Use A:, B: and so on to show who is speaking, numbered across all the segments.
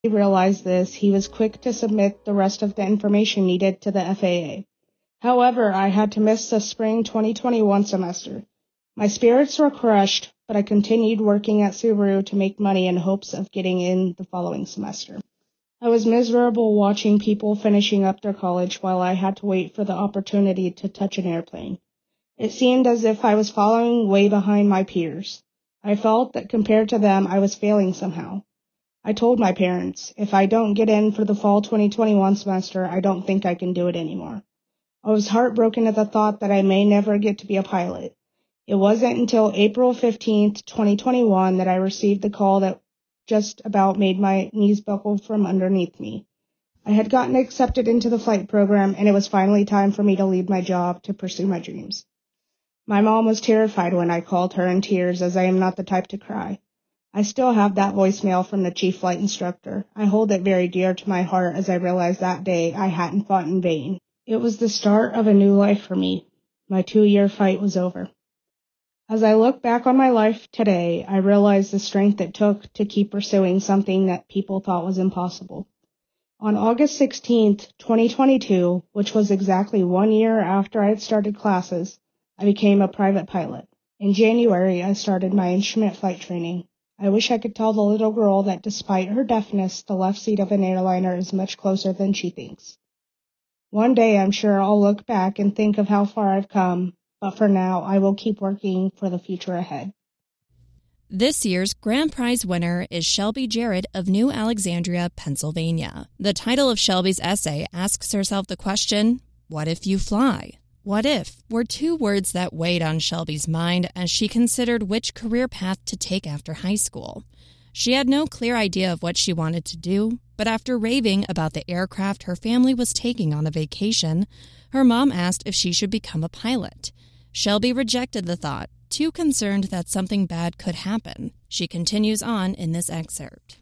A: He realized this, he was quick to submit the rest of the information needed to the FAA. However, I had to miss the spring 2021 semester. My spirits were crushed, but I continued working at Subaru to make money in hopes of getting in the following semester. I was miserable watching people finishing up their college while I had to wait for the opportunity to touch an airplane. It seemed as if I was falling way behind my peers. I felt that compared to them, I was failing somehow. I told my parents, if I don't get in for the fall 2021 semester, I don't think I can do it anymore. I was heartbroken at the thought that I may never get to be a pilot. It wasn't until April 15th, 2021 that I received the call that just about made my knees buckle from underneath me. I had gotten accepted into the flight program, and it was finally time for me to leave my job to pursue my dreams. My mom was terrified when I called her in tears, as I am not the type to cry. I still have that voicemail from the chief flight instructor. I hold it very dear to my heart as I realized that day I hadn't fought in vain. It was the start of a new life for me. My 2-year fight was over. As I look back on my life today, I realize the strength it took to keep pursuing something that people thought was impossible. On August 16th, 2022, which was exactly 1 year after I had started classes, I became a private pilot. In January, I started my instrument flight training. I wish I could tell the little girl that despite her deafness, the left seat of an airliner is much closer than she thinks. One day, I'm sure I'll look back and think of how far I've come, but for now, I will keep working for the future ahead.
B: This year's grand prize winner is Shelby Jarrett of New Alexandria, Pennsylvania. The title of Shelby's essay asks herself the question, what if you fly? What if were two words that weighed on Shelby's mind as she considered which career path to take after high school. She had no clear idea of what she wanted to do, but after raving about the aircraft her family was taking on a vacation, her mom asked if she should become a pilot. Shelby rejected the thought, too concerned that something bad could happen. She continues on in this excerpt.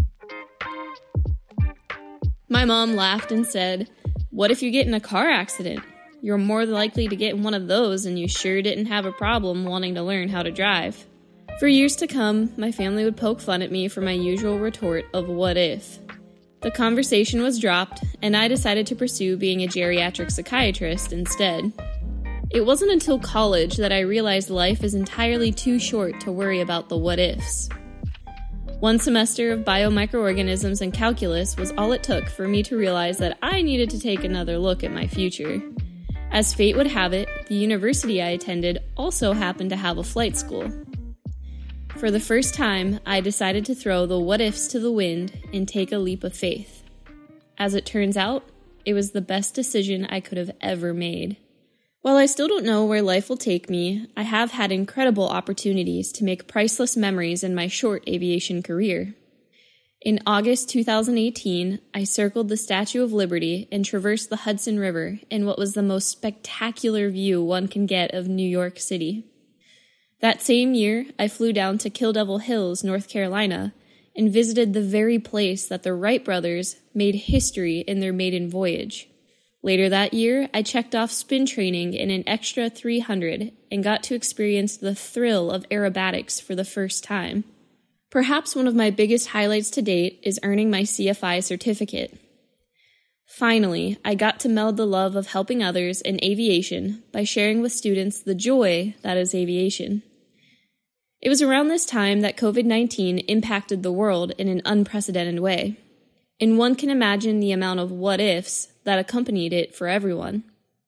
C: My mom laughed and said, "What if you get in a car accident? You're more likely to get in one of those, and you sure didn't have a problem wanting to learn how to drive." For years to come, my family would poke fun at me for my usual retort of "what if?" The conversation was dropped, and I decided to pursue being a geriatric psychiatrist instead. It wasn't until college that I realized life is entirely too short to worry about the what-ifs. One semester of biomicroorganisms and calculus was all it took for me to realize that I needed to take another look at my future. As fate would have it, the university I attended also happened to have a flight school. For the first time, I decided to throw the what-ifs to the wind and take a leap of faith. As it turns out, it was the best decision I could have ever made. While I still don't know where life will take me, I have had incredible opportunities to make priceless memories in my short aviation career. In August 2018, I circled the Statue of Liberty and traversed the Hudson River in what was the most spectacular view one can get of New York City. That same year, I flew down to Kill Devil Hills, North Carolina, and visited the very place that the Wright brothers made history in their maiden voyage. Later that year, I checked off spin training in an Extra 300 and got to experience the thrill of aerobatics for the first time. Perhaps one of my biggest highlights to date is earning my CFI certificate. Finally, I got to meld the love of helping others in aviation by sharing with students the joy that is aviation. It was around this time that COVID-19 impacted the world in an unprecedented way, and one can imagine the amount of what-ifs that accompanied it for everyone.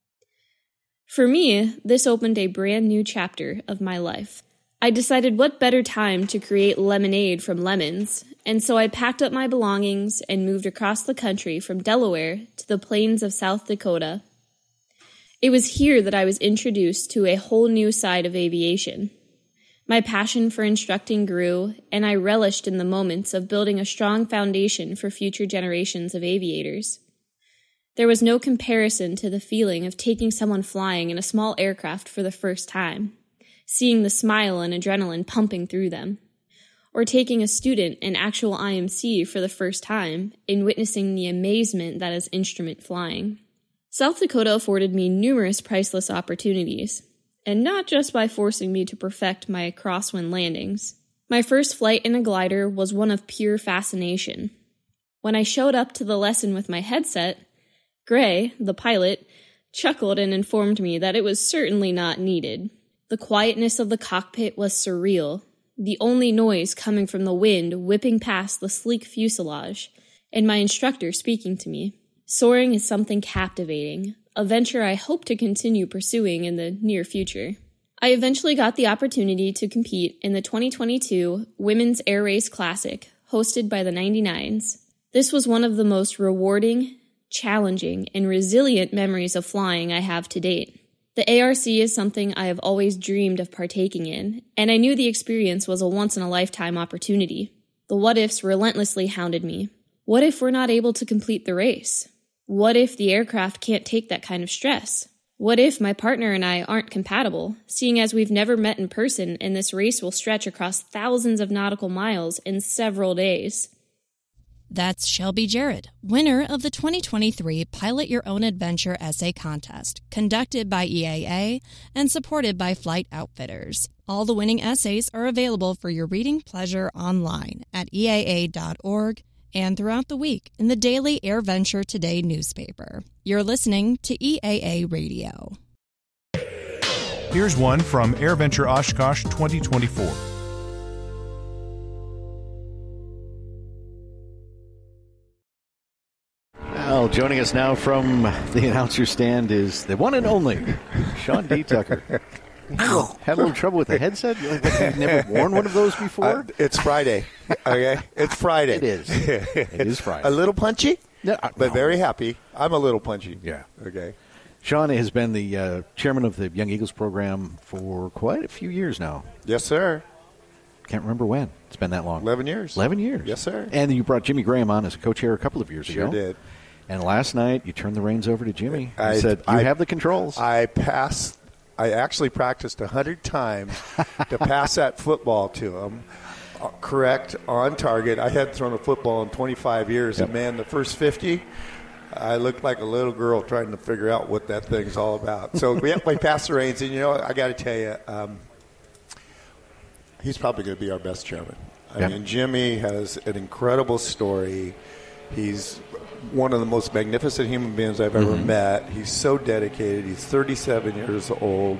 C: For me, this opened a brand new chapter of my life. I decided what better time to create lemonade from lemons, and so I packed up my belongings and moved across the country from Delaware to the plains of South Dakota. It was here that I was introduced to a whole new side of aviation. My passion for instructing grew, and I relished in the moments of building a strong foundation for future generations of aviators. There was no comparison to the feeling of taking someone flying in a small aircraft for the first time, seeing the smile and adrenaline pumping through them, or taking a student in actual IMC for the first time and witnessing the amazement that is instrument flying. South Dakota afforded me numerous priceless opportunities, and not just by forcing me to perfect my crosswind landings. My first flight in a glider was one of pure fascination. When I showed up to the lesson with my headset, Gray, the pilot, chuckled and informed me that it was certainly not needed. The quietness of the cockpit was surreal, the only noise coming from the wind whipping past the sleek fuselage, and my instructor speaking to me. Soaring is something captivating, a venture I hope to continue pursuing in the near future. I eventually got the opportunity to compete in the 2022 Women's Air Race Classic, hosted by the 99s. This was one of the most rewarding, challenging, and resilient memories of flying I have to date. The ARC is something I have always dreamed of partaking in, and I knew the experience was a once-in-a-lifetime opportunity. The what-ifs relentlessly hounded me. What if we're not able to complete the race? What if the aircraft can't take that kind of stress? What if my partner and I aren't compatible, seeing as we've never met in person and this race will stretch across thousands of nautical miles in several days?
B: That's Shelby Jarrett, winner of the 2023 Pilot Your Own Adventure Essay Contest, conducted by EAA and supported by Flight Outfitters. All the winning essays are available for your reading pleasure online at EAA.org and throughout the week in the daily AirVenture Today newspaper. You're listening to EAA Radio.
D: Here's one from AirVenture Oshkosh 2024.
E: Well, joining us now from the announcer stand is the one and only Sean D. Tucker. Had a little trouble with the headset? You've never worn one of those before?
F: It's Friday. Okay? It's Friday.
E: It is. It is Friday.
F: A little punchy,
E: no,
F: but very happy. I'm a little punchy.
E: Yeah.
F: Okay.
E: Sean has been the chairman of the Young Eagles program for quite a few years now.
F: Yes, sir.
E: Can't remember when. It's been that long.
F: 11 years.
E: 11 years.
F: Yes, sir.
E: And you brought Jimmy Graham on as a co-chair a couple of years ago.
F: Sure did.
E: And last night, you turned the reins over to Jimmy. I said, you have the controls.
F: I actually practiced 100 times to pass that football to him. Correct, on target. I hadn't thrown a football in 25 years. Yep. And, man, the first 50, I looked like a little girl trying to figure out what that thing's all about. So we passed the reins. And, I got to tell you, he's probably going to be our best chairman. I mean, Jimmy has an incredible story. He's one of the most magnificent human beings I've ever met. He's so dedicated. He's 37 years old.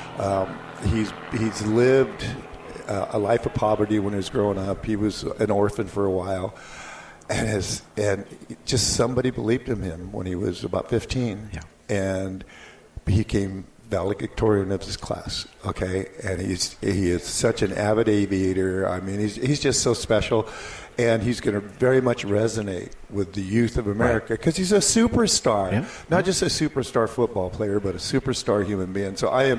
F: He's lived a life of poverty when he was growing up. He was an orphan for a while. And just somebody believed in him when he was about 15. Yeah. And he came valedictorian of his class, okay? And he is such an avid aviator. I mean, he's just so special. And he's going to very much resonate with the youth of America because he's a superstar, not just a superstar football player, but a superstar human being. So he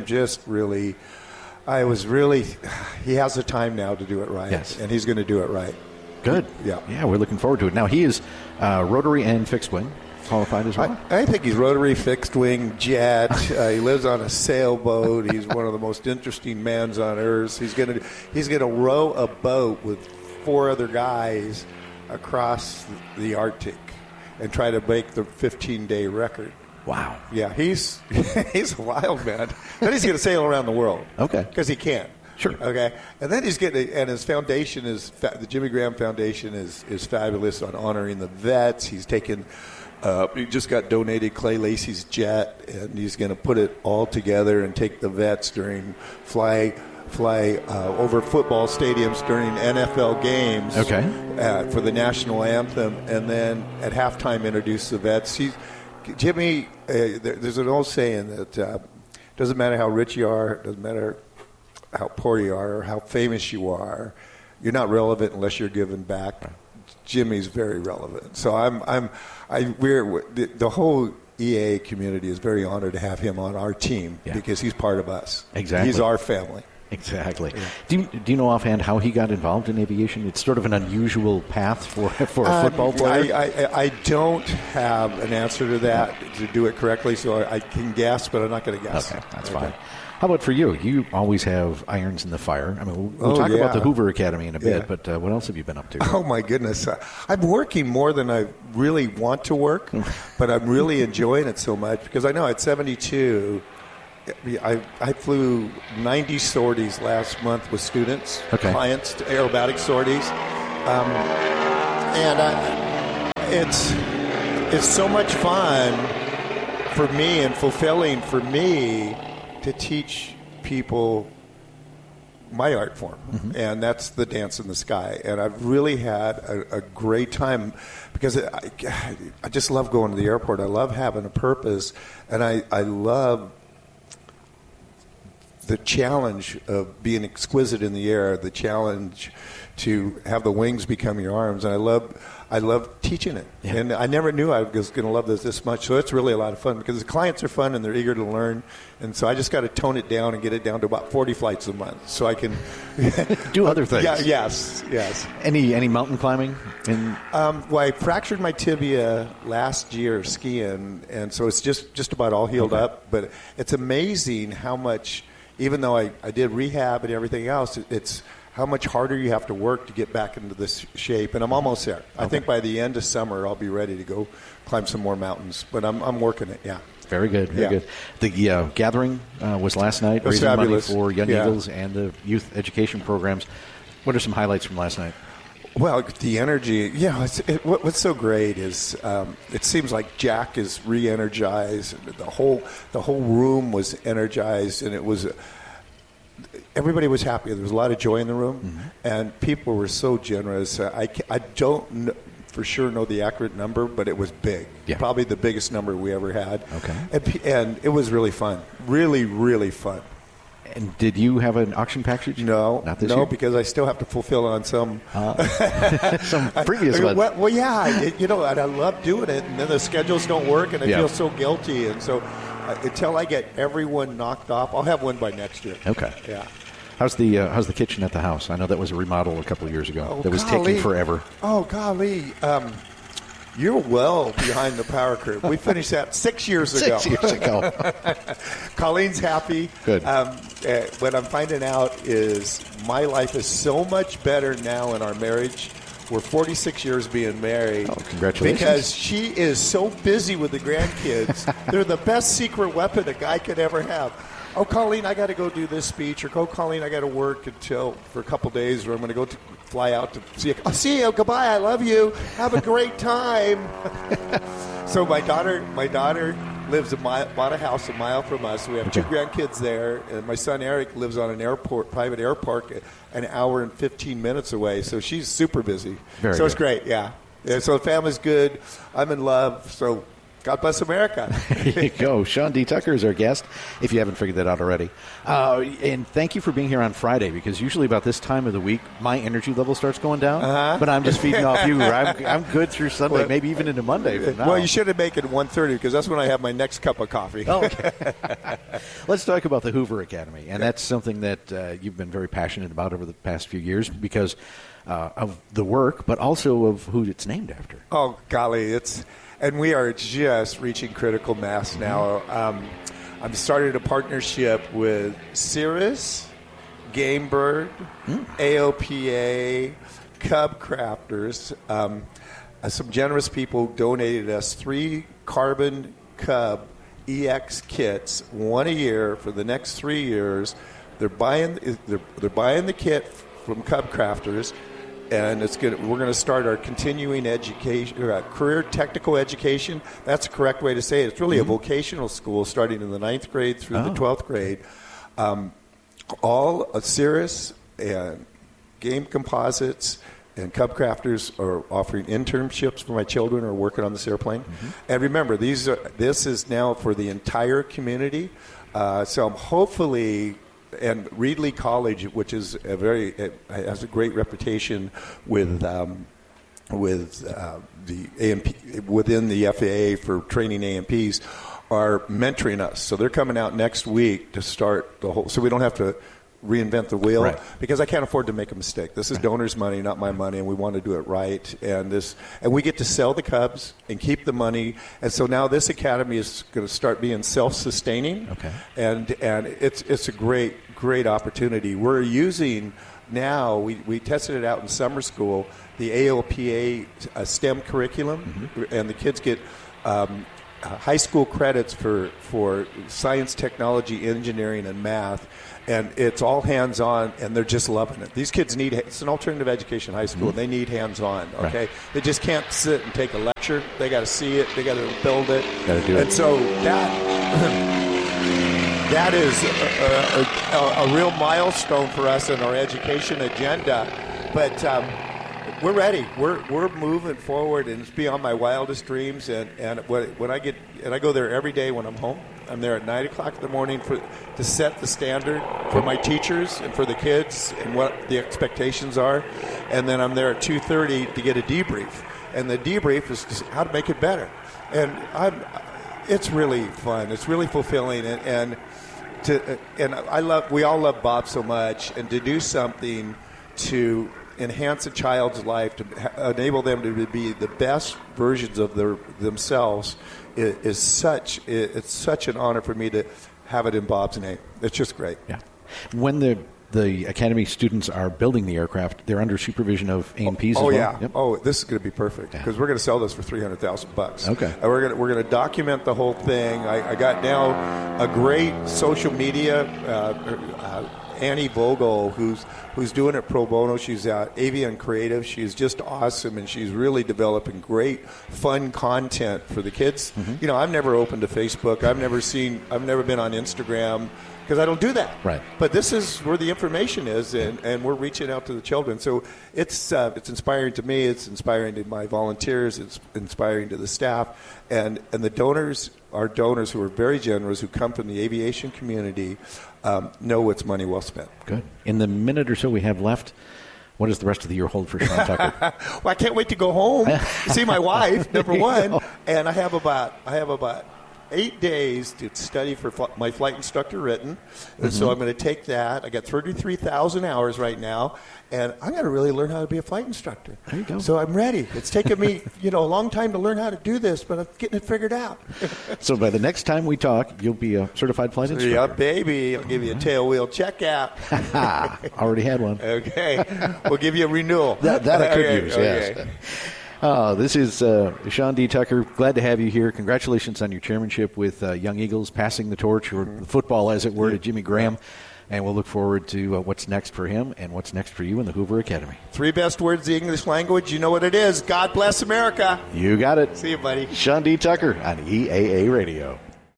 F: has the time now to do it right, and he's going to do it right.
E: Good. Yeah, we're looking forward to it. Now, he is rotary and fixed wing qualified as well?
F: I think he's rotary, fixed wing, jet. He lives on a sailboat. He's one of the most interesting men on earth. He's going to row a boat with 4 other guys across the Arctic and try to break the 15-day record.
E: Wow.
F: Yeah, he's a wild man. Then he's going to sail around the world.
E: Okay.
F: Because he can.
E: Sure.
F: Okay. And then he's getting, and his foundation the Jimmy Graham Foundation is fabulous on honoring the vets. He's taken, he just got donated Clay Lacey's jet, and he's going to put it all together and take the vets during fly over football stadiums during NFL games for the national anthem, and then at halftime introduce the vets. Jimmy, there's an old saying that doesn't matter how rich you are, doesn't matter how poor you are or how famous you are, you're not relevant unless you're giving back. Jimmy's very relevant. So the whole EA community is very honored to have him on our team because he's part of us.
E: Exactly.
F: He's our family.
E: Exactly. Yeah. Do you know offhand how he got involved in aviation? It's sort of an unusual path for a football player.
F: I don't have an answer to that to do it correctly, so I can guess, but I'm not going to guess.
E: Okay, that's fine. How about for you? You always have irons in the fire. I mean, we'll talk about the Hoover Academy in a bit, but what else have you been up to?
F: Oh, my goodness. I'm working more than I really want to work, but I'm really enjoying it so much because I know at 72, I flew 90 sorties last month with students, clients, aerobatic sorties. it's so much fun for me and fulfilling for me to teach people my art form, and that's the dance in the sky. And I've really had a great time because I just love going to the airport. I love having a purpose, and I love the challenge of being exquisite in the air, the challenge to have the wings become your arms, and I love teaching it. Yeah. And I never knew I was going to love this much, so it's really a lot of fun because the clients are fun and they're eager to learn, and so I just got to tone it down and get it down to about 40 flights a month so I can
E: do other things.
F: Yeah, yes.
E: Any mountain climbing?
F: Well, I fractured my tibia last year skiing, and so it's just about all healed up, but it's amazing how much, even though I did rehab and everything else, it's how much harder you have to work to get back into this shape, and I'm almost there. I think by the end of summer I'll be ready to go climb some more mountains, but I'm working it, yeah.
E: Very good, very good. The gathering was last night, raising
F: fabulous.
E: Money for Young Eagles and the youth education programs. What are some highlights from last night?
F: Well, the energy, what's so great is it seems like Jack is re-energized. The whole room was energized, and it was everybody was happy. There was a lot of joy in the room, and people were so generous. I don't for sure know the accurate number, but it was big. Yeah. Probably the biggest number we ever had. Okay. And it was really fun. Really, really fun.
E: And did you have an auction package?
F: No.
E: Not this year?
F: Because I still have to fulfill on some
E: previous ones.
F: Well, yeah. And I love doing it, and then the schedules don't work, and I feel so guilty. And so until I get everyone knocked off, I'll have one by next year.
E: Okay.
F: Yeah.
E: How's the kitchen at the house? I know that was a remodel a couple of years ago. That was taking forever.
F: Oh, golly. You're well behind the power curve. We finished that 6 years ago.
E: 6 years ago.
F: Colleen's happy.
E: Good.
F: What I'm finding out is my life is so much better now in our marriage. We're 46 years being married.
E: Oh, congratulations.
F: Because she is so busy with the grandkids. They're the best secret weapon a guy could ever have. Oh, Colleen, I got to go do this speech. Or, oh, Colleen, I got to work for a couple days, or I'm going to go fly out to see you. I'll see you. Goodbye. I love you. Have a great time. So my daughter lives bought a house a mile from us. We have two grandkids there, and my son Eric lives on an private airport, an hour and 15 minutes away. So she's super busy.
E: Very good.
F: It's great. Yeah. So the family's good. I'm in love. So God bless America.
E: There you go. Sean D. Tucker is our guest, if you haven't figured that out already. And thank you for being here on Friday, because usually about this time of the week, my energy level starts going down. But I'm just feeding off you. I'm good through Sunday, maybe even into Monday from now.
F: Well, you should have made it 1:30, because that's when I have my next cup of coffee.
E: Okay. Let's talk about the Hoover Academy. And that's something that you've been very passionate about over the past few years because of the work, but also of who it's named after.
F: Oh, golly. And we are just reaching critical mass now. I've started a partnership with Cirrus, Game Bird, AOPA, Cub Crafters. Some generous people donated us 3 Carbon Cub EX kits, one a year for the next 3 years. They're buying the kit from Cub Crafters. And we're going to start our continuing education, career technical education. That's the correct way to say it. It's really a vocational school starting in the 9th grade through the 12th grade. All Cirrus and Game Composites and Cub Crafters are offering internships for my children who are working on this airplane. And remember, this is now for the entire community. So I'm hopefully... And Reedley College, which is has a great reputation with the AMP within the FAA for training AMPs, are mentoring us. So they're coming out next week to start the whole. So we don't have to reinvent the wheel, because I can't afford to make a mistake. This is donors' money, not my money, and we want to do it right. And we get to sell the Cubs and keep the money. And so now this academy is going to start being self-sustaining. Okay. And it's a great opportunity. We're using now. We tested it out in summer school, the AOPA STEM curriculum, and the kids get high school credits for science, technology, engineering, and math. And it's all hands-on, and they're just loving it. These kids it's an alternative education high school. They need hands-on, okay? Right. They just can't sit and take a lecture. They got to see it. They got to build it.
E: Got to do it.
F: And so that is a real milestone for us in our education agenda. But we're ready. We're moving forward, and it's beyond my wildest dreams. And when I go there every day when I'm home. I'm there at 9 o'clock in the morning to set the standard for my teachers and for the kids and what the expectations are. And then I'm there at 2:30 to get a debrief. And the debrief is just how to make it better. And it's really fun. It's really fulfilling. We all love Bob so much. And to do something to enhance a child's life, to enable them to be the best versions of themselves, it's such an honor for me to have it in Bob's name. It's just great.
E: Yeah. When the Academy students are building the aircraft, they're under supervision of A&Ps as well?
F: Yeah.
E: Yep.
F: Oh, this is going to be perfect because we're going to sell this for $300,000.
E: Okay.
F: And we're going to document the whole thing. I got now a great social media. Annie Vogel, who's doing it pro bono. She's at Avian Creative. She's just awesome, and she's really developing great, fun content for the kids. Mm-hmm. You know, I've never opened a Facebook. I've never been on Instagram because I don't do that.
E: Right.
F: But this is where the information is, and we're reaching out to the children. So it's inspiring to me. It's inspiring to my volunteers. It's inspiring to the staff, and the donors. Our donors, who are very generous, who come from the aviation community, know it's money well spent.
E: Good. In the minute or so we have left, what does the rest of the year hold for Sean Tucker?
F: Well, I can't wait to go home, see my wife, number one, and I have about 8 days to study for my flight instructor written. And so I'm going to take that. I got 33,000 hours right now, and I'm going to really learn how to be a flight instructor.
E: There you go.
F: So I'm ready. It's taken me, a long time to learn how to do this, but I'm getting it figured out.
E: So by the next time we talk, you'll be a certified flight instructor.
F: Yeah, baby. I'll give you a tail wheel checkout.
E: Already had one.
F: Okay. We'll give you a renewal.
E: That I could use, yes. This is Sean D. Tucker. Glad to have you here. Congratulations on your chairmanship with Young Eagles, passing the torch, or the football, as it were, to Jimmy Graham. And we'll look forward to what's next for him and what's next for you in the Hoover Academy. 3 best words in the English language. You know what it is. God bless America. You got it. See you, buddy. Sean D. Tucker on EAA Radio.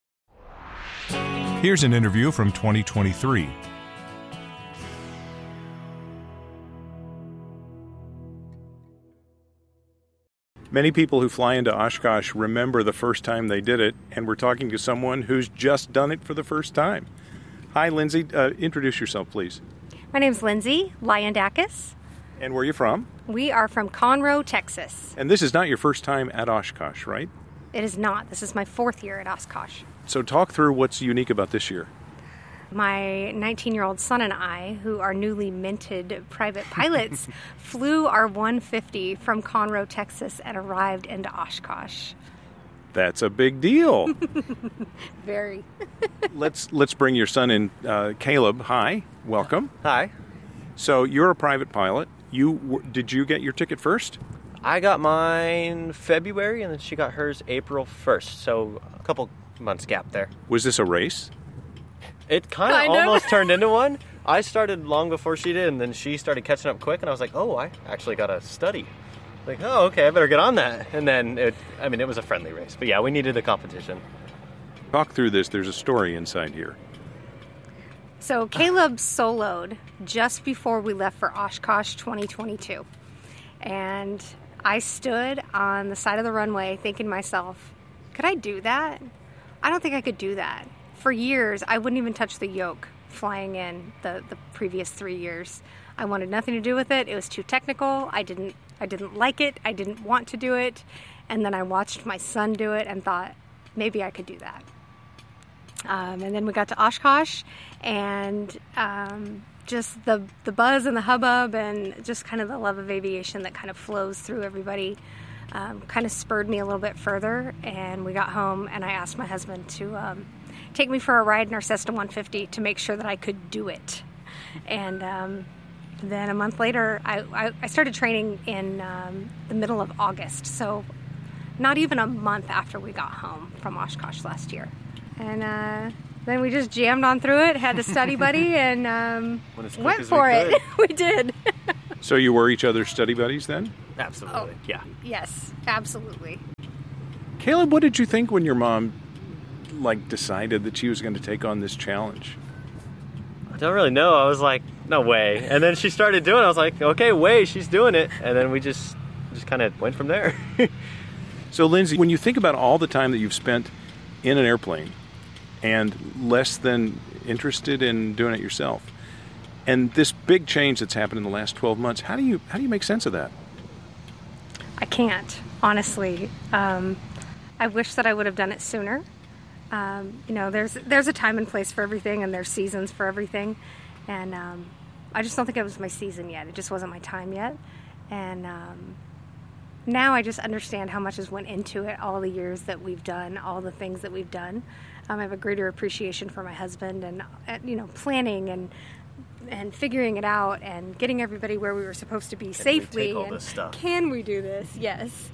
D: Here's an interview from 2023. Many people who fly into Oshkosh remember the first time they did it, and we're talking to someone who's just done it for the first time. Hi, Lindsay. Introduce yourself, please.
G: My name's Lindsay Lyandakis.
D: And where are you from?
G: We are from Conroe, Texas.
D: And this is not your first time at Oshkosh, right?
G: It is not. This is my 4th year at Oshkosh.
D: So talk through what's unique about this year.
G: My 19-year-old son and I, who are newly minted private pilots, flew our 150 from Conroe, Texas, and arrived into Oshkosh.
D: That's a big deal.
G: Very.
D: Let's bring your son in. Caleb, hi. Welcome.
H: Hi.
D: So you're a private pilot. Did you get your ticket first?
H: I got mine February, and then she got hers April 1st, so a couple months gap there.
D: Was this a race?
H: It kind of almost turned into one. I started long before she did, and then she started catching up quick, and I was like, oh, I actually got to study. Like, oh, okay, I better get on that. And then, it was a friendly race. But yeah, we needed the competition.
D: Talk through this. There's a story inside here.
G: So Caleb soloed just before we left for Oshkosh 2022. And I stood on the side of the runway thinking to myself, could I do that? I don't think I could do that. For years, I wouldn't even touch the yoke flying in the previous 3 years. I wanted nothing to do with it. It was too technical. I didn't like it. I didn't want to do it. And then I watched my son do it and thought, maybe I could do that. And then we got to Oshkosh, and just the buzz and the hubbub and just kind of the love of aviation that kind of flows through everybody kind of spurred me a little bit further. And we got home, and I asked my husband to take me for a ride in our Cessna 150 to make sure that I could do it. And then a month later, I started training in the middle of August. So not even a month after we got home from Oshkosh last year. And then we just jammed on through it, had a study buddy, and went for it. We did.
D: So you were each other's study buddies then?
H: Absolutely, yeah.
G: Yes, absolutely.
D: Caleb, what did you think when your mom decided that she was going to take on this challenge?
H: I don't really know. I was like, no way. And then she started doing it. I was like, okay, way, she's doing it. And then we just kind of went from there.
D: So, Lindsay, when you think about all the time that you've spent in an airplane and less than interested in doing it yourself, and this big change that's happened in the last 12 months, how do you make sense of that?
G: I can't, honestly. I wish that I would have done it sooner. There's a time and place for everything, and there's seasons for everything. And I just don't think it was my season yet. It just wasn't my time yet. And now I just understand how much has went into it, all the years that we've done, all the things that we've done. I have a greater appreciation for my husband and planning and figuring it out and getting everybody where we were supposed to be safely. Can we do this? Yes.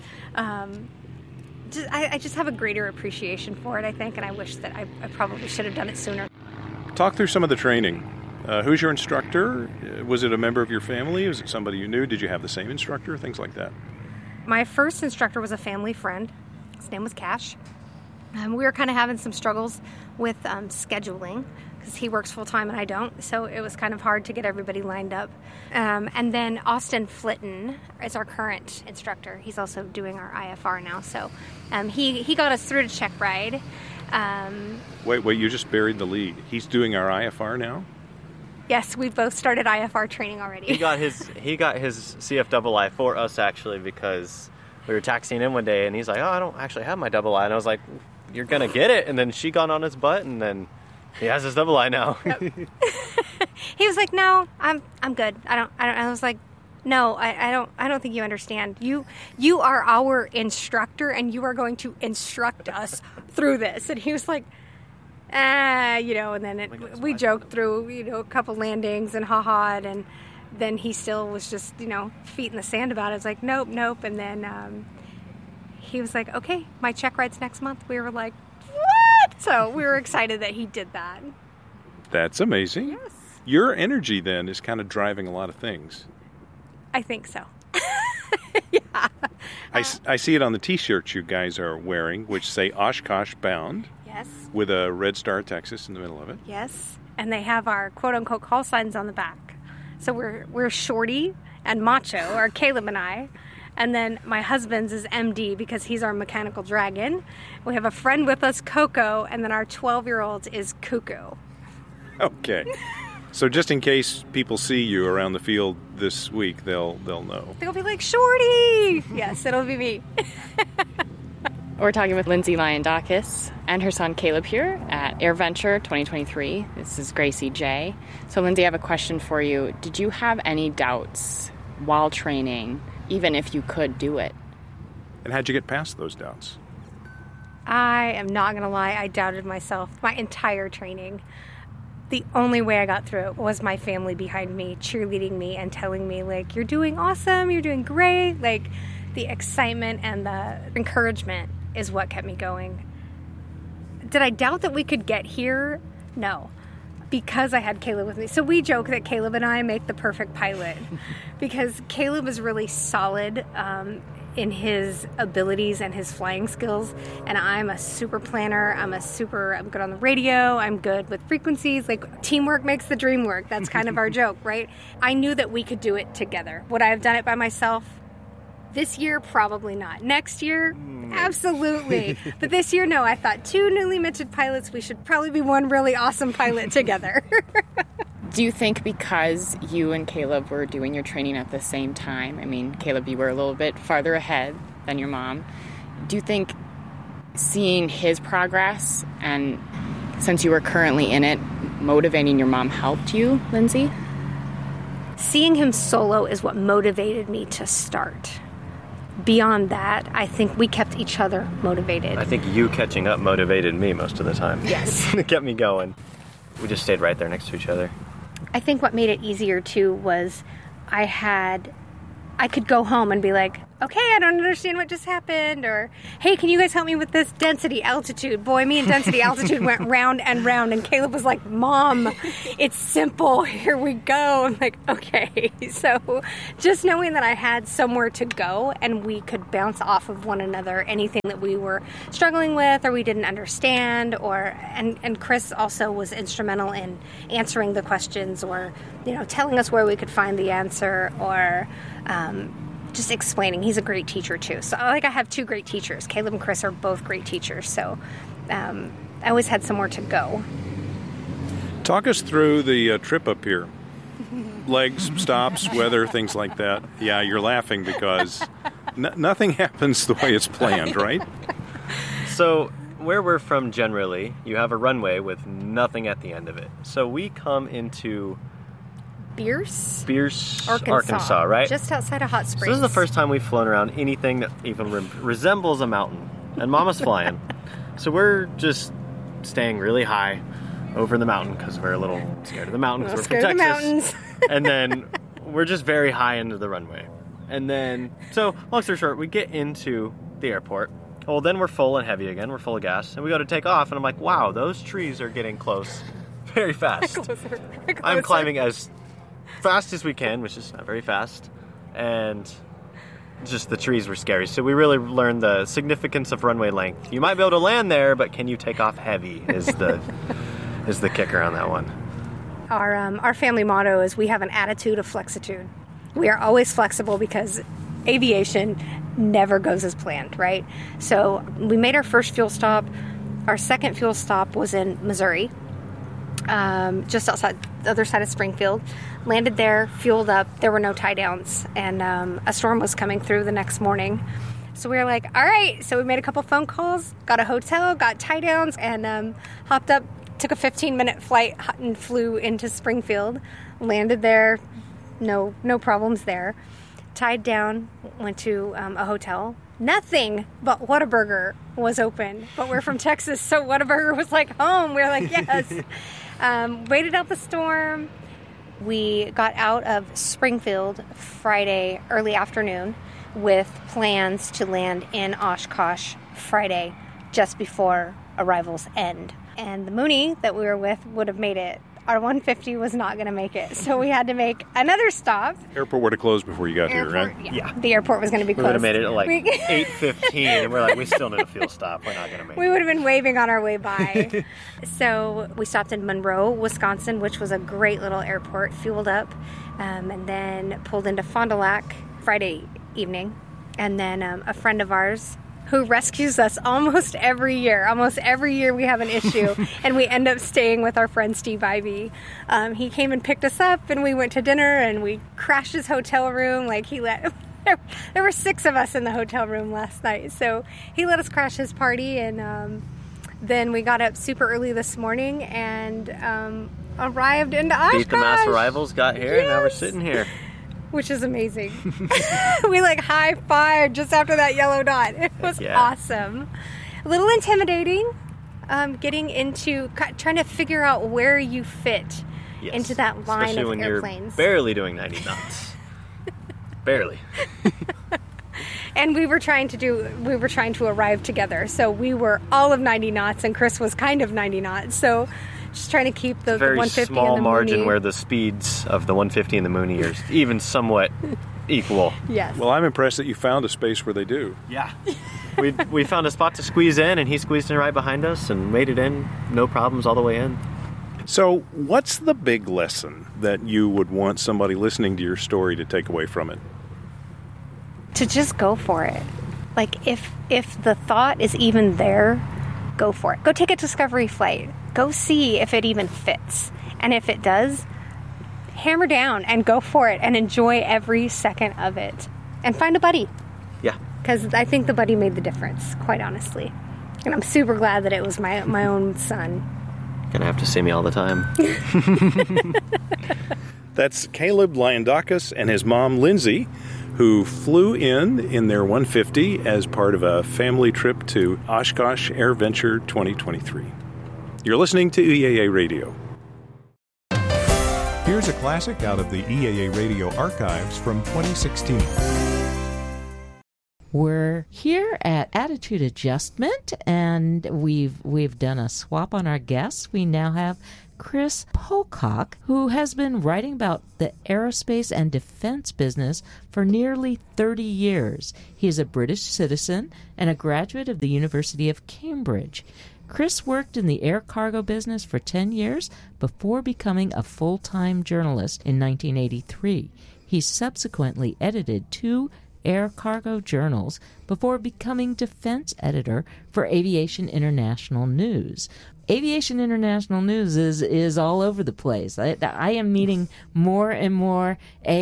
G: I just have a greater appreciation for it, I think, and I wish that I probably should have done it sooner.
D: Talk through some of the training. Who's your instructor? Was it a member of your family? Was it somebody you knew? Did you have the same instructor? Things like that.
G: My first instructor was a family friend. His name was Cash. We were kind of having some struggles with scheduling because he works full-time and I don't, so it was kind of hard to get everybody lined up. And then Austin Flitton is our current instructor. He's also doing our IFR now, so he got us through to check ride.
D: Wait, you just buried the lead. He's doing our IFR now?
G: Yes, we've both started IFR training already.
H: He got his CFII for us, actually, because we were taxiing in one day, and he's like, I don't actually have my II. And I was like, you're going to get it. And then she got on his butt, and then he has his II now. Yep.
G: He was like, no, I'm good. I don't. I was like, no, I don't think you understand. You are our instructor, and you are going to instruct us through this. And he was like, and then we joked through, a couple landings and and then he still was just, feet in the sand about it. It's like, nope. And then he was like, okay, my check ride's next month. We were like, what? So we were excited that he did that.
D: That's amazing.
G: Yes.
D: Your energy then is kind of driving a lot of things.
G: I think so. Yeah.
D: I see it on the T-shirts you guys are wearing, which say Oshkosh Bound.
G: Yes.
D: With a red star, Texas, in the middle of it.
G: Yes. And they have our quote-unquote call signs on the back. So we're Shorty and Macho, or Caleb and I. And then my husband's is MD because he's our mechanical dragon. We have a friend with us, Coco, and then our 12-year-old is Cuckoo.
D: Okay. So just in case people see you around the field this week, they'll know.
G: They'll be like, Shorty! Yes, it'll be me.
I: We're talking with Lindsay Lyandakis and her son Caleb here at AirVenture 2023. This is Gracie J. So Lindsay, I have a question for you. Did you have any doubts while training, even if you could do it?
D: And how'd you get past those doubts?
G: I am not going to lie. I doubted myself my entire training. The only way I got through it was my family behind me, cheerleading me and telling me, like, you're doing awesome, you're doing great. Like, the excitement and the encouragement is what kept me going. Did I doubt that we could get here? No, because I had Caleb with me. So we joke that Caleb and I make the perfect pilot because Caleb is really solid in his abilities and his flying skills, and I'm a super planner. I'm good on the radio. I'm good with frequencies. Like, teamwork makes the dream work. That's kind of our joke, right? I knew that we could do it together. Would I have done it by myself? This year, probably not. Next year, absolutely. But this year, no. I thought 2 newly minted pilots, we should probably be one really awesome pilot together.
I: Do you think because you and Caleb were doing your training at the same time, I mean, Caleb, you were a little bit farther ahead than your mom, do you think seeing his progress and since you were currently in it, motivating your mom helped you, Lindsay?
G: Seeing him solo is what motivated me to start. Beyond that, I think we kept each other motivated.
H: I think you catching up motivated me most of the time.
G: Yes.
H: It kept me going. We just stayed right there next to each other.
G: I think what made it easier, too, was I could go home and be like, okay, I don't understand what just happened, or, hey, can you guys help me with this density altitude? Boy, me and density altitude went round and round, and Caleb was like, Mom, it's simple, here we go. I'm like, okay. So just knowing that I had somewhere to go and we could bounce off of one another, anything that we were struggling with or we didn't understand, and Chris also was instrumental in answering the questions, or, telling us where we could find the answer, or just explaining. He's a great teacher too. So I have two great teachers. Caleb and Chris are both great teachers. So I always had somewhere to go.
D: Talk us through the trip up here. Legs, stops, weather, things like that. Yeah, you're laughing because nothing happens the way it's planned, right?
H: So where we're from generally, you have a runway with nothing at the end of it. So we come into
G: Bierce,
H: Arkansas, right?
G: Just outside of Hot Springs.
H: So this is the first time we've flown around anything that even resembles a mountain. And Mama's flying. So we're just staying really high over the mountain because we're a little scared of the mountain because we're from Texas. And then we're just very high into the runway. And then, so long story short, we get into the airport. Well, then we're full and heavy again. We're full of gas. And we go to take off. And I'm like, wow, those trees are getting close very fast.
G: Closer.
H: I'm climbing as fast as we can, which is not very fast, and just the trees were scary. So we really learned the significance of runway length. You might be able to land there, but can you take off heavy is the kicker on that one.
G: Our family motto is we have an attitude of flexitude. We are always flexible because aviation never goes as planned, right? So we made our first fuel stop. Our second fuel stop was in Missouri, just outside the other side of Springfield. Landed there, fueled up. There were no tie downs, and a storm was coming through the next morning. So we were like, all right. So we made a couple phone calls, got a hotel, got tie downs, and hopped up, took a 15-minute flight and flew into Springfield. Landed there, no problems there. Tied down, went to a hotel. Nothing but Whataburger was open. But we're from Texas, so Whataburger was like home. We were like, yes. Waited out the storm. We got out of Springfield Friday early afternoon with plans to land in Oshkosh Friday just before arrivals end. And the Mooney that we were with would have made it. Our 150 was not going to make it, so we had to make another stop.
D: Airport would have closed before you got here, right?
G: Yeah. The airport was going to be closed.
H: We would have made it at like 8:15, and we're like, we still need a fuel stop. We're not going to make it.
G: We would have been waving on our way by. So we stopped in Monroe, Wisconsin, which was a great little airport, fueled up, and then pulled into Fond du Lac Friday evening. And then a friend of ours who rescues us almost every year. Almost every year we have an issue, and we end up staying with our friend Steve Ivey. He came and picked us up, and we went to dinner, and we crashed his hotel room. Like, there were 6 of us in the hotel room last night, so he let us crash his party, and then we got up super early this morning and arrived into Oshkosh.
H: Beat the mass arrivals, got here, and now we're sitting here.
G: Which is amazing. We high-fived just after that yellow dot. It was awesome. A little intimidating, getting into, trying to figure out where you fit into that line
H: especially
G: of
H: when
G: airplanes.
H: You're barely doing 90 knots. Barely.
G: And we were trying to arrive together. So we were all of 90 knots, and Chris was kind of 90 knots. So just trying to keep the 150
H: small
G: and the
H: margin
G: Mooney.
H: Where the speeds of the 150 and the Mooney are even somewhat equal.
G: Yes.
D: Well, I'm impressed that you found a space where they do.
H: Yeah. We found a spot to squeeze in, and he squeezed in right behind us and made it in, no problems all the way in.
D: So what's the big lesson that you would want somebody listening to your story to take away from it?
G: To just go for it. Like, if the thought is even there, go for it. Go take a discovery flight. Go see if it even fits. And if it does, hammer down and go for it and enjoy every second of it. And find a buddy.
H: Yeah.
G: Because I think the buddy made the difference, quite honestly. And I'm super glad that it was my own son.
H: Gonna have to see me all the time.
D: That's Caleb Lyandakis and his mom, Lindsay, who flew in their 150 as part of a family trip to Oshkosh Air Venture 2023. You're listening to EAA Radio.
J: Here's a classic out of the EAA Radio archives from 2016. We're here at Attitude Adjustment, and we've done a swap on our guests. We now have Chris Pocock, who has been writing about the aerospace and defense business for nearly 30 years. He is a British citizen and a graduate of the University of Cambridge. Chris worked in the air cargo business for 10 years before becoming a full-time journalist in 1983. He subsequently edited 2 air cargo journals before becoming defense editor for Aviation International News. Aviation International News is all over the place. I am meeting more and more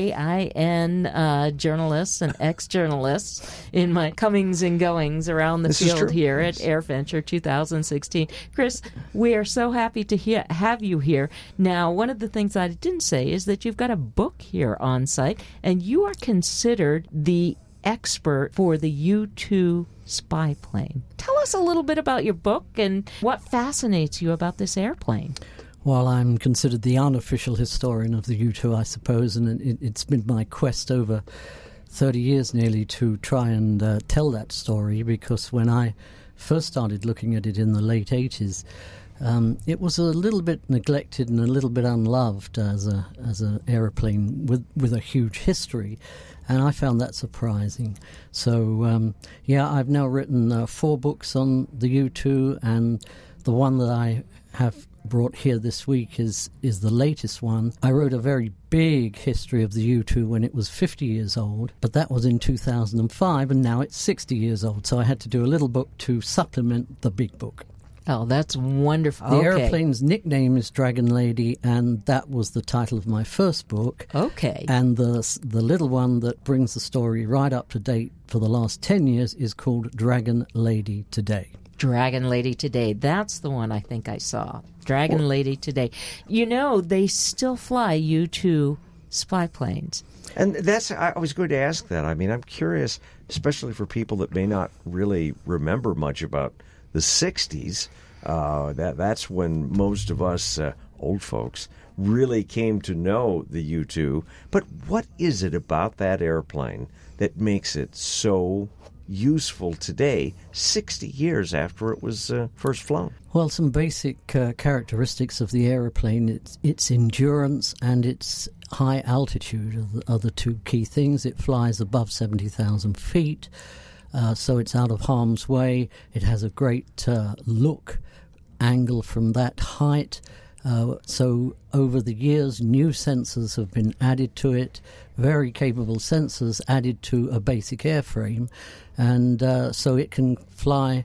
J: AIN journalists and ex-journalists in my comings and goings around the field here at AirVenture 2016. Chris, we are so happy to have you here. Now, one of the things I didn't say is that you've got a book here on site, and you are considered the expert for the U-2 spy plane. Tell us a little bit about your book and what fascinates you about this airplane.
K: Well, I'm considered the unofficial historian of the U-2, I suppose, and it's been my quest over 30 years nearly to try and tell that story, because when I first started looking at it in the late 80s, it was a little bit neglected and a little bit unloved as an aeroplane with a huge history. And I found that surprising. So, I've now written 4 books on the U-2, and the one that I have brought here this week is the latest one. I wrote a very big history of the U-2 when it was 50 years old, but that was in 2005, and now it's 60 years old. So I had to do a little book to supplement the big book.
J: Oh, that's wonderful.
K: The airplane's nickname is Dragon Lady, and that was the title of my first book.
J: Okay.
K: And the little one that brings the story right up to date for the last 10 years is called Dragon Lady Today.
J: Dragon Lady Today. That's the one I think I saw. Dragon Lady Today. You know, they still fly U-2 spy planes.
L: And I was going to ask that. I mean, I'm curious, especially for people that may not really remember much about the 60s, that's when most of us old folks really came to know the U-2. But what is it about that airplane that makes it so useful today, 60 years after it was first flown?
K: Well, some basic characteristics of the airplane, its endurance and its high altitude are the 2 key things. It flies above 70,000 feet. So it's out of harm's way. It has a great look angle from that height. So over the years, new sensors have been added to it, very capable sensors added to a basic airframe. And so it can fly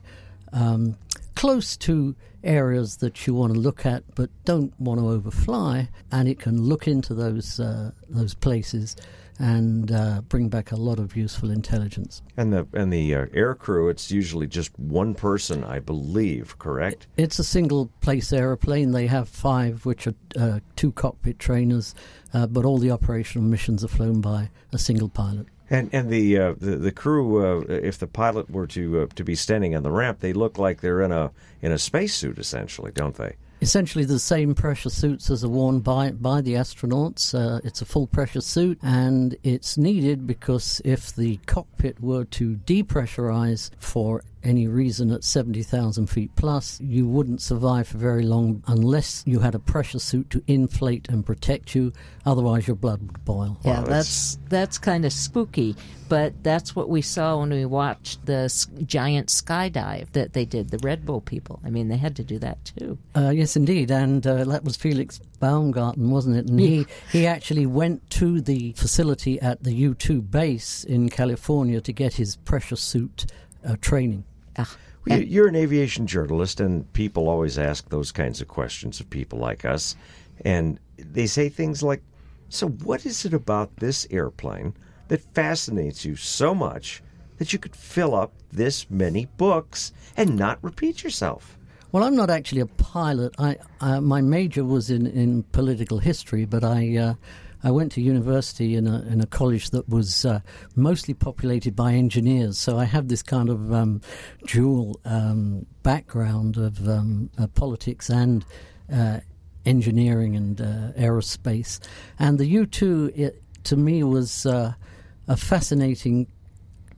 K: close to areas that you want to look at but don't want to overfly. And it can look into those places and bring back a lot of useful intelligence.
L: And the air crew, it's usually just one person, I believe, correct?
K: It's a single-place airplane. They have 5, which are 2 cockpit trainers, but all the operational missions are flown by a single pilot.
L: And the crew, if the pilot were to be standing on the ramp, they look like they're in a spacesuit, essentially, don't they?
K: Essentially the same pressure suits as are worn by the astronauts. It's a full pressure suit, and it's needed because if the cockpit were to depressurize for any reason at 70,000 feet plus, you wouldn't survive for very long unless you had a pressure suit to inflate and protect you. Otherwise, your blood would boil.
J: Yeah, that's kind of spooky, but that's what we saw when we watched the giant skydive that they did, the Red Bull people. I mean, they had to do that too.
K: Yes, indeed, and that was Felix Baumgarten, wasn't it? And he actually went to the facility at the U-2 base in California to get his pressure suit training.
L: You're an aviation journalist, and people always ask those kinds of questions of people like us. And they say things like, so what is it about this airplane that fascinates you so much that you could fill up this many books and not repeat yourself?
K: Well, I'm not actually a pilot. My major was in political history, but I went to university in a college that was mostly populated by engineers. So I have this kind of dual background of politics and engineering and aerospace. And the U-2, to me, was a fascinating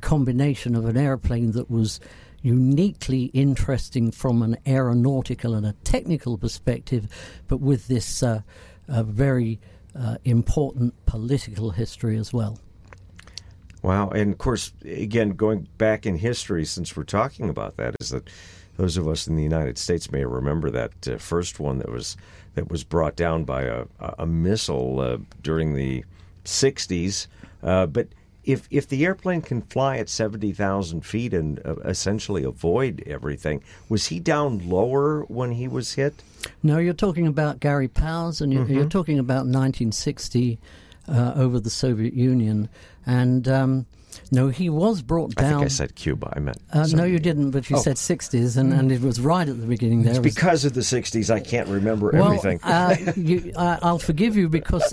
K: combination of an airplane that was uniquely interesting from an aeronautical and a technical perspective, but with this very important political history as well.
L: Wow. And, of course, again, going back in history, since we're talking about that, is that those of us in the United States may remember that first one that was brought down by a missile during the 60s. But if the airplane can fly at 70,000 feet and essentially avoid everything, was he down lower when he was hit?
K: No, you're talking about Gary Powers, and you're talking about 1960 over the Soviet Union. And no, he was brought down.
L: I think I said Cuba. I meant.
K: No, you didn't, but you said 60s, and it was right at the beginning there.
L: It's because of the 60s I can't remember everything.
K: I'll forgive you because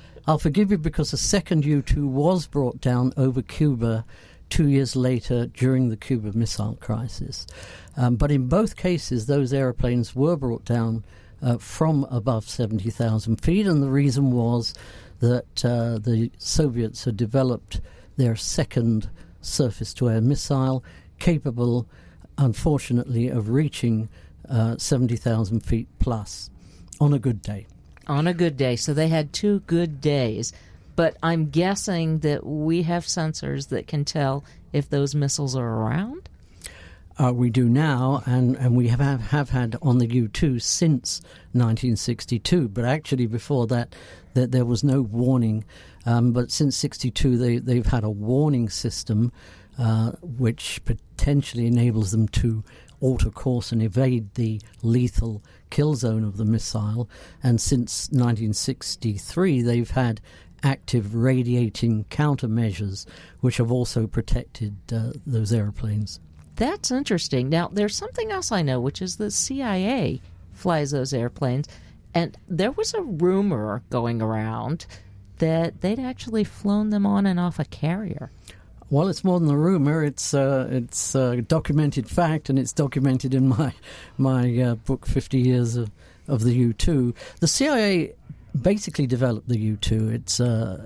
K: a second U-2 was brought down over Cuba 2 years later during the Cuba Missile Crisis. But in both cases, those airplanes were brought down from above 70,000 feet, and the reason was that the Soviets had developed their second surface-to-air missile, capable, unfortunately, of reaching 70,000 feet plus on a good day.
J: On a good day. So they had 2 good days. But I'm guessing that we have sensors that can tell if those missiles are around?
K: We do now, and we have had on the U-2 since 1962. But actually before that there was no warning. But since 62 they've had a warning system which potentially enables them to alter course and evade the lethal kill zone of the missile. And since 1963 they've had active radiating countermeasures which have also protected those airplanes.
J: That's interesting. Now, there's something else I know, which is the CIA flies those airplanes. And there was a rumor going around that they'd actually flown them on and off a carrier.
K: Well, it's more than a rumor. It's a documented fact, and it's documented in my book, 50 Years of the U-2. The CIA basically developed the U-2. It's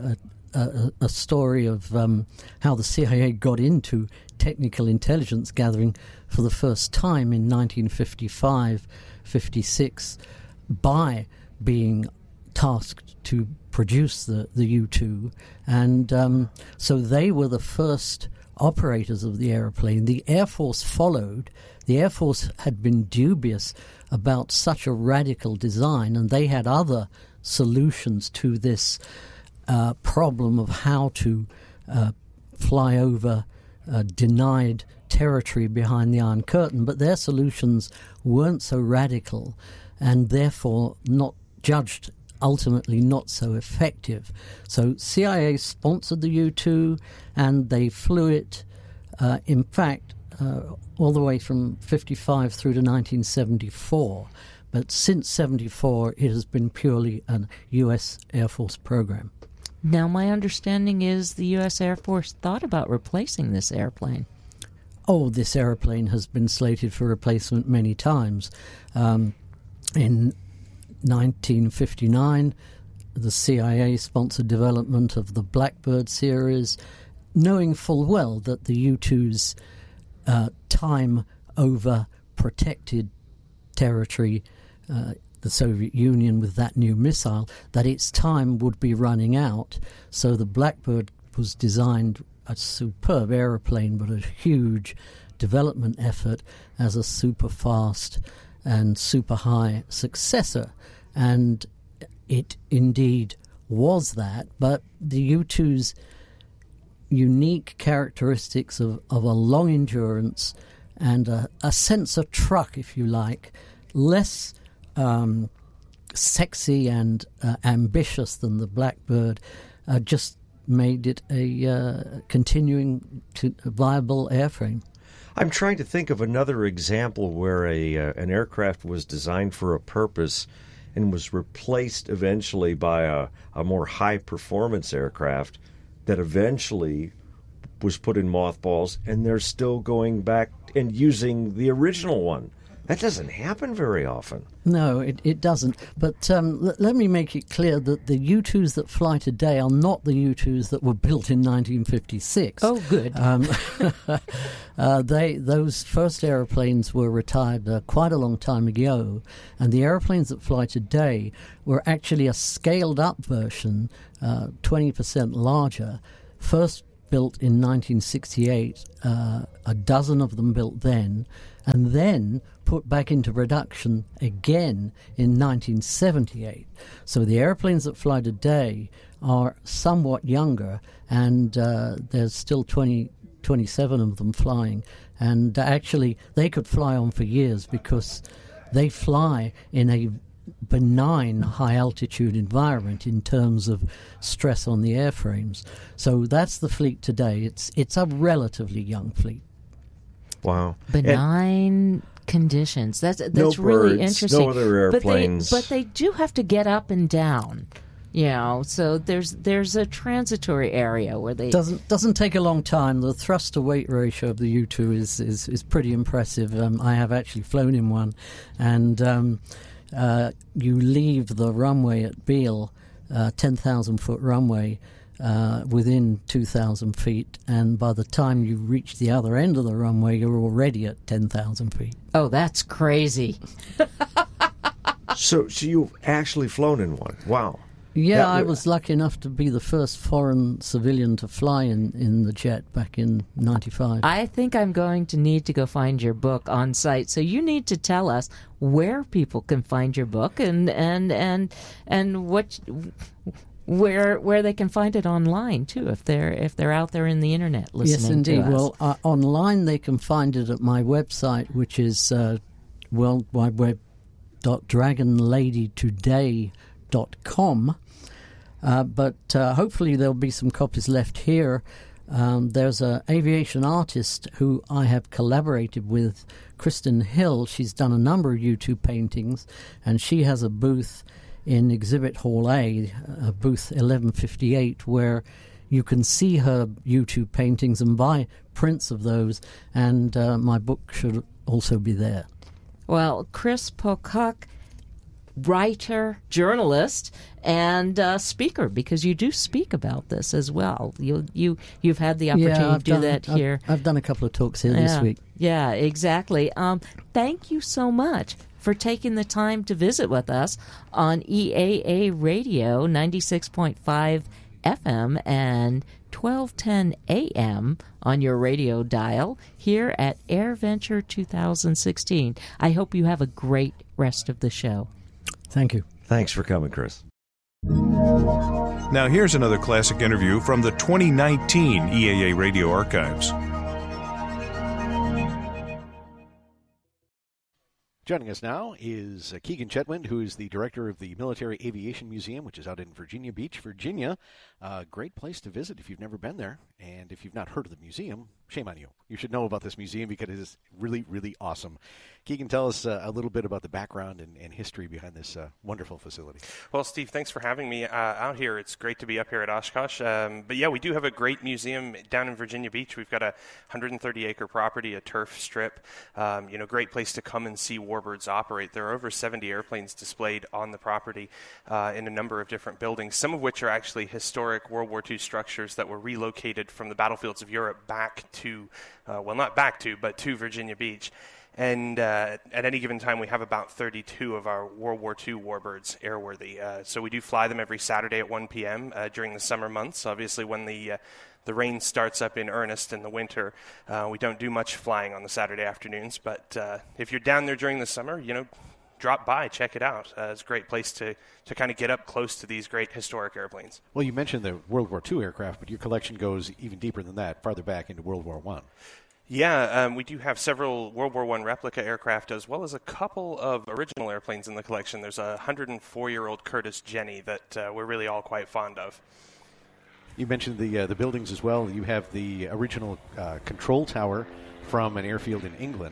K: a story of how the CIA got into technical intelligence gathering for the first time in 1955-56 by being tasked to produce the U-2. And so they were the first operators of the airplane. The Air Force followed. The Air Force had been dubious about such a radical design, and they had other solutions to this problem of how to fly over denied territory behind the Iron Curtain, but their solutions weren't so radical and therefore not judged ultimately not so effective. So CIA sponsored the U-2 and they flew it, in fact, all the way from 55 through to 1974. But since 74, it has been purely a U.S. Air Force program.
J: Now, my understanding is the U.S. Air Force thought about replacing this airplane.
K: Oh, this airplane has been slated for replacement many times. In 1959, the CIA sponsored development of the Blackbird series, knowing full well that the U-2's time over protected territory, the Soviet Union with that new missile, that its time would be running out. So the Blackbird was designed, a superb aeroplane, but a huge development effort as a super fast and super high successor. And it indeed was that, but the U-2's unique characteristics of a long endurance and a sensor truck, if you like, less sexy and ambitious than the Blackbird, just made it a continuing viable airframe.
L: I'm trying to think of another example where an aircraft was designed for a purpose and was replaced eventually by a more high-performance aircraft that eventually was put in mothballs, and they're still going back and using the original one. That doesn't happen very often.
K: No, it doesn't. But let me make it clear that the U-2s that fly today are not the U-2s that were built in 1956.
J: Oh, good.
K: Those first aeroplanes were retired quite a long time ago, and the aeroplanes that fly today were actually a scaled-up version, 20% larger, first built in 1968, a dozen of them built then, and then put back into production again in 1978. So the airplanes that fly today are somewhat younger, and there's still 27 of them flying. And actually, they could fly on for years because they fly in a benign high-altitude environment in terms of stress on the airframes. So that's the fleet today. It's a relatively young fleet.
L: Wow.
J: Benign conditions. That's
L: no
J: really
L: birds,
J: interesting.
L: No other airplanes.
J: But they do have to get up and down. You know, so there's a transitory area where they
K: doesn't take a long time. The thrust to weight ratio of the U-2 is pretty impressive. I have actually flown in one, and you leave the runway at Beale, 10,000 foot runway, within 2,000 feet, and by the time you reach the other end of the runway, you're already at 10,000 feet.
J: Oh, that's crazy.
L: So you've actually flown in one. Wow.
K: Yeah, I was lucky enough to be the first foreign civilian to fly in the jet back in 95.
J: I think I'm going to need to go find your book on site. So you need to tell us where people can find your book and what where they can find it online too, if they're out there in the internet listening.
K: Yes, indeed.
J: To us.
K: Well, online they can find it at my website, which is worldwideweb.dragonladytoday.com. But hopefully there'll be some copies left here. There's an aviation artist who I have collaborated with, Kristen Hill. She's done a number of U-2 paintings, and she has a booth in Exhibit Hall A, booth 1158, where you can see her U-2 paintings and buy prints of those, and my book should also be there.
J: Well, Chris Pocock, writer, journalist, and speaker, because you do speak about this as well. You've had the opportunity to do that here.
K: I've done a couple of talks here this week.
J: Yeah, exactly. Thank you so much for taking the time to visit with us on EAA Radio 96.5 FM and 1210 AM on your radio dial here at AirVenture 2016. I hope you have a great rest of the show.
K: Thank you.
L: Thanks for coming, Chris.
D: Now here's another classic interview from the 2019 EAA Radio Archives.
E: Joining us now is Keegan Chetwynd, who is the director of the Military Aviation Museum, which is out in Virginia Beach, Virginia. Great place to visit if you've never been there. And if you've not heard of the museum, shame on you. You should know about this museum because it is really, really awesome. Keegan, tell us a little bit about the background and history behind this wonderful facility.
M: Well, Steve, thanks for having me out here. It's great to be up here at Oshkosh. But yeah, we do have a great museum down in Virginia Beach. We've got a 130-acre property, a turf strip. Great place to come and see warbirds operate. There are over 70 airplanes displayed on the property in a number of different buildings, some of which are actually historic World War II structures that were relocated from the battlefields of Europe back to, not back to, but to Virginia Beach. And at any given time, we have about 32 of our World War II warbirds airworthy. So we do fly them every Saturday at 1 p.m. During the summer months. Obviously, when the rain starts up in earnest in the winter, we don't do much flying on the Saturday afternoons. But if you're down there during the summer, drop by, check it out. It's a great place to kind of get up close to these great historic airplanes.
E: Well, you mentioned the World War II aircraft, but your collection goes even deeper than that, farther back into World War I.
M: Yeah, we do have several World War I replica aircraft as well as a couple of original airplanes in the collection. There's a 104-year-old Curtiss Jenny that we're really all quite fond of.
E: You mentioned the buildings as well. You have the original control tower from an airfield in England.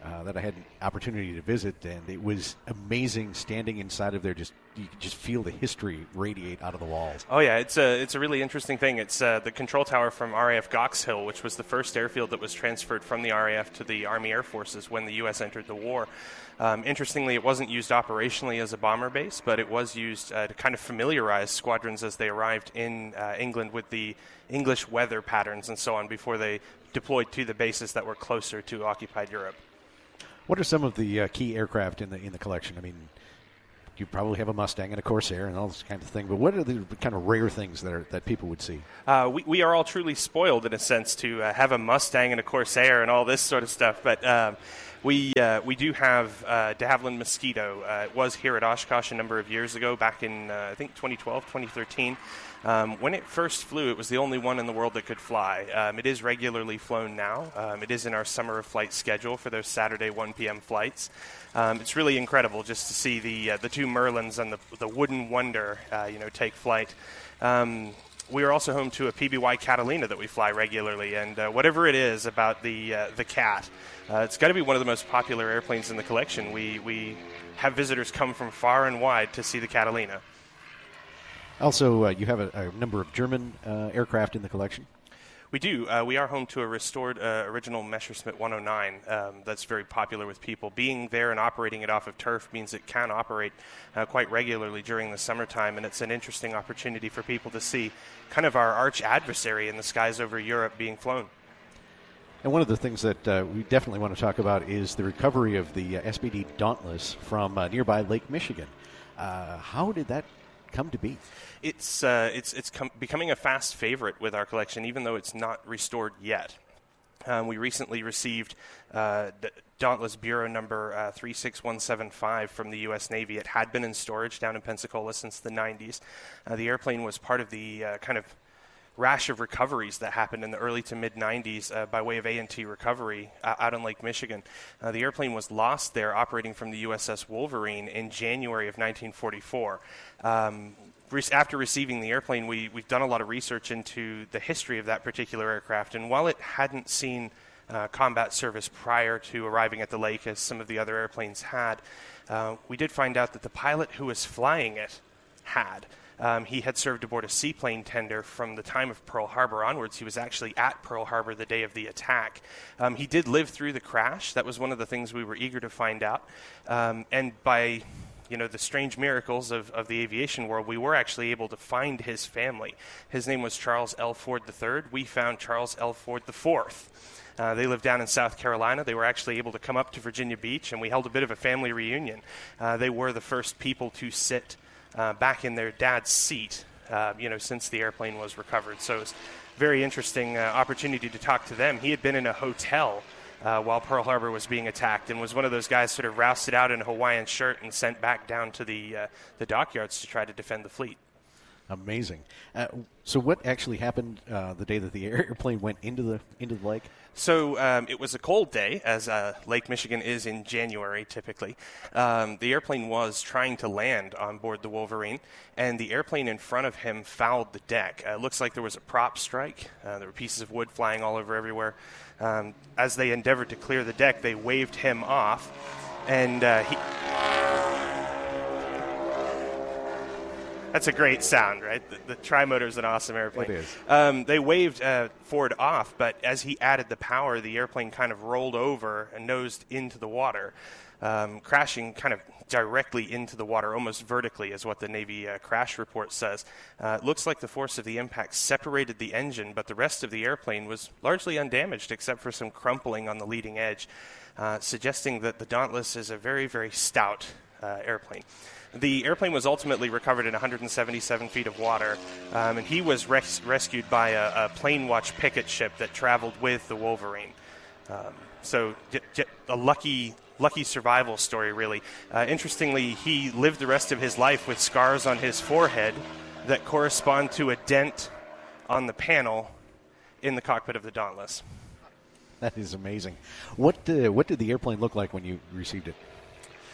E: that I had an opportunity to visit, and it was amazing standing inside of there. You could just feel the history radiate out of the walls.
M: Oh yeah, it's a really interesting thing. It's the control tower from RAF Gox Hill, which was the first airfield that was transferred from the RAF to the Army Air Forces when the U.S. entered the war. Interestingly, it wasn't used operationally as a bomber base, but it was used to kind of familiarize squadrons as they arrived in England with the English weather patterns and so on before they deployed to the bases that were closer to occupied Europe.
E: What are some of the key aircraft in the collection? I mean, you probably have a Mustang and a Corsair and all this kind of thing, but what are the kind of rare things that people would see?
M: We are all truly spoiled in a sense to have a Mustang and a Corsair and all this sort of stuff, but we do have de Havilland Mosquito. It was here at Oshkosh a number of years ago, back in I think 2012, 2013. When it first flew, it was the only one in the world that could fly. It is regularly flown now. It is in our summer of flight schedule for those Saturday 1 p.m. flights. It's really incredible just to see the two Merlins and the Wooden Wonder, take flight. We are also home to a PBY Catalina that we fly regularly, and whatever it is about the Cat, it's got to be one of the most popular airplanes in the collection. We have visitors come from far and wide to see the Catalina.
E: Also, you have a number of German aircraft in the collection.
M: We do. We are home to a restored original Messerschmitt 109 that's very popular with people. Being there and operating it off of turf means it can operate quite regularly during the summertime, and it's an interesting opportunity for people to see kind of our arch adversary in the skies over Europe being flown.
E: And one of the things that we definitely want to talk about is the recovery of the SBD Dauntless from nearby Lake Michigan. How did that come to be?
M: It's becoming a fast favorite with our collection, even though it's not restored yet. We recently received Dauntless Bureau number 36175 from the U.S. Navy. It had been in storage down in Pensacola since the 90s. The airplane was part of the kind of rash of recoveries that happened in the early to mid-90s by way of A&T recovery out in Lake Michigan. The airplane was lost there operating from the USS Wolverine in January of 1944. After receiving the airplane, we've done a lot of research into the history of that particular aircraft, and while it hadn't seen combat service prior to arriving at the lake, as some of the other airplanes had, we did find out that the pilot who was flying it had. He had served aboard a seaplane tender from the time of Pearl Harbor onwards. He was actually at Pearl Harbor the day of the attack. He did live through the crash. That was one of the things we were eager to find out. And by the strange miracles of the aviation world, we were actually able to find his family. His name was Charles L. Ford III. We found Charles L. Ford IV. They lived down in South Carolina. They were actually able to come up to Virginia Beach, and we held a bit of a family reunion. They were the first people to sit back in their dad's seat, since the airplane was recovered. So it was a very interesting opportunity to talk to them. He had been in a hotel while Pearl Harbor was being attacked and was one of those guys sort of rousted out in a Hawaiian shirt and sent back down to the dockyards to try to defend the fleet.
E: Amazing. So what actually happened the day that the airplane went into the lake?
M: So it was a cold day, as Lake Michigan is in January typically. The airplane was trying to land on board the Wolverine, and the airplane in front of him fouled the deck. It looks like there was a prop strike. There were pieces of wood flying all over everywhere. As they endeavored to clear the deck, they waved him off, and he... That's a great sound, right? The Trimotor is an awesome airplane.
E: It is.
M: They waved Ford off, but as he added the power, the airplane kind of rolled over and nosed into the water, crashing kind of directly into the water, almost vertically, is what the Navy crash report says. It looks like the force of the impact separated the engine, but the rest of the airplane was largely undamaged except for some crumpling on the leading edge, suggesting that the Dauntless is a very, very stout airplane. The airplane was ultimately recovered in 177 feet of water, and he was rescued by a plane watch picket ship that traveled with the Wolverine. So a lucky survival story, really. Interestingly, he lived the rest of his life with scars on his forehead that correspond to a dent on the panel in the cockpit of the Dauntless.
E: That is amazing. What did the airplane look like when you received it?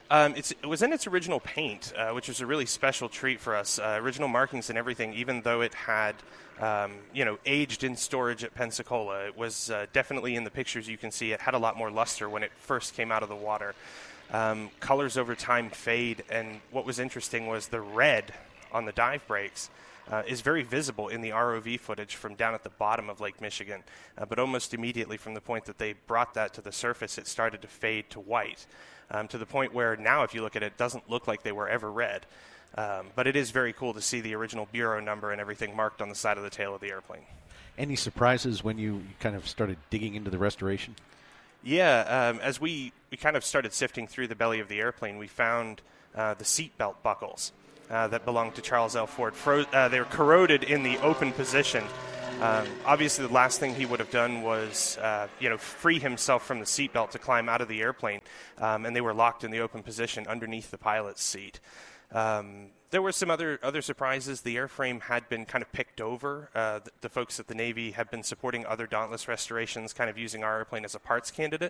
M: It was in its original paint, which was a really special treat for us. Original markings and everything, even though it had, aged in storage at Pensacola. It was definitely in the pictures you can see. It had a lot more luster when it first came out of the water. Colors over time fade, and what was interesting was the red on the dive brakes is very visible in the ROV footage from down at the bottom of Lake Michigan. But almost immediately from the point that they brought that to the surface, it started to fade to white. To the point where now if you look at it, it doesn't look like they were ever red. But it is very cool to see the original bureau number and everything marked on the side of the tail of the airplane.
E: Any surprises when you kind of started digging into the restoration?
M: Yeah, as we kind of started sifting through the belly of the airplane, we found the seatbelt buckles that belonged to Charles L. Ford. They were corroded in the open position. Obviously, the last thing he would have done was, free himself from the seatbelt to climb out of the airplane, and they were locked in the open position underneath the pilot's seat. There were some other surprises. The airframe had been kind of picked over. The folks at the Navy had been supporting other Dauntless restorations, kind of using our airplane as a parts candidate.